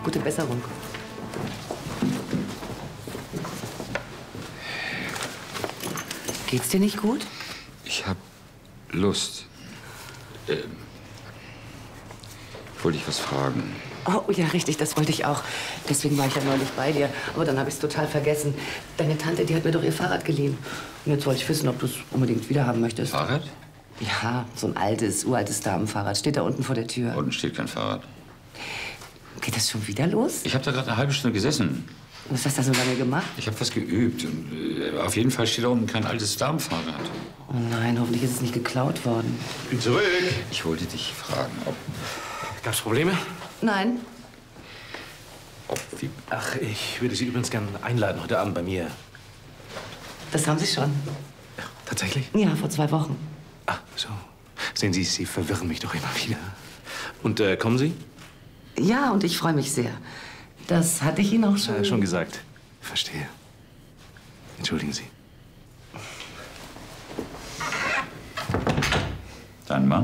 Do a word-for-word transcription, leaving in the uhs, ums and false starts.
Gute Besserung. Geht's dir nicht gut? Ich hab Lust. Ähm, ich wollte dich was fragen. Oh, ja, richtig, das wollte ich auch. Deswegen war ich ja neulich bei dir. Aber dann habe ich es total vergessen. Deine Tante, die hat mir doch ihr Fahrrad geliehen. Und jetzt wollte ich wissen, ob du es unbedingt wiederhaben möchtest. Fahrrad? Ja, so ein altes, uraltes Damenfahrrad. Steht da unten vor der Tür. Unten steht kein Fahrrad. Geht das schon wieder los? Ich habe da gerade eine halbe Stunde gesessen. Was hast du da so lange gemacht? Ich habe was geübt. Und, äh, auf jeden Fall steht da unten kein altes Damenfahrrad. Oh nein, hoffentlich ist es nicht geklaut worden. Ich bin zurück. Ich wollte dich fragen, ob... Gab's Probleme? Nein. ob wie... Ach, ich würde Sie übrigens gern einladen heute Abend bei mir. Das haben Sie schon. Ja, tatsächlich? Ja, vor zwei Wochen. Ah, so. Sehen Sie, Sie verwirren mich doch immer wieder. Und äh, kommen Sie? Ja, und ich freue mich sehr. Das hatte ich Ihnen auch schon... Ja, schon gesagt. Verstehe. Entschuldigen Sie.